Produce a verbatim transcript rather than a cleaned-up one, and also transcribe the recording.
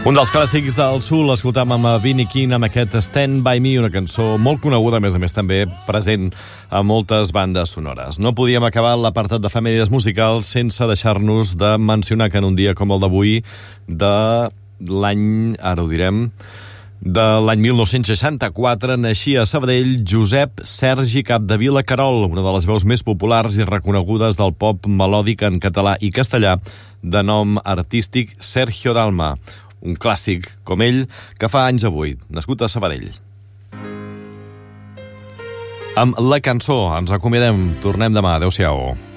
Un dels clàssics del Soul, escoltam amb Vinnie King amb aquest Stand By Me, una cançó molt coneguda, a més a més també present a moltes bandes sonores. No podíem acabar l'apartat de famílies musicals sense deixar-nos de mencionar que en un dia com el d'avui, de l'any, ara ho direm, de l'any mil nou-cents seixanta-quatre, naixia a Sabadell Josep Sergi Capdevila Querol, una de les veus més populars i reconegudes del pop melòdic en català i castellà, de nom artístic Sergio Dalma. Un clàssic, com ell, que fa anys avui, nascut a Sabadell. Amb la cançó ens acomiadem, tornem demà, adeu-siau.